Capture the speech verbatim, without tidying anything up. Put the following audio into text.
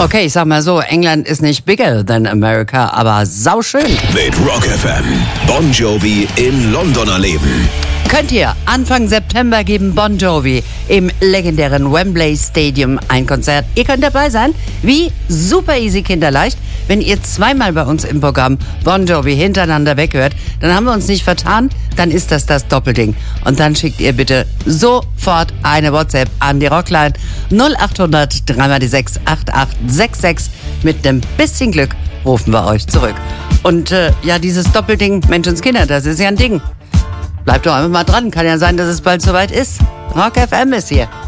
Okay, ich sag mal so, England ist nicht bigger than America, aber sauschön. Mit Rock F M. Bon Jovi in London erleben. Könnt ihr Anfang September geben Bon Jovi im legendären Wembley Stadium ein Konzert. Ihr könnt dabei sein, wie super easy kinderleicht. Wenn ihr zweimal bei uns im Programm Bon Jovi hintereinander weghört, dann haben wir uns nicht vertan, dann ist das das Doppelding. Und dann schickt ihr bitte sofort eine WhatsApp an die Rockline null acht hundert drei mal die sechs acht acht sechs sechs. Mit einem bisschen Glück rufen wir euch zurück. Und äh, ja, dieses Doppelding, Menschenskinder, das ist ja ein Ding. Bleibt doch einfach mal dran, kann ja sein, dass es bald soweit ist. Rock F M ist hier.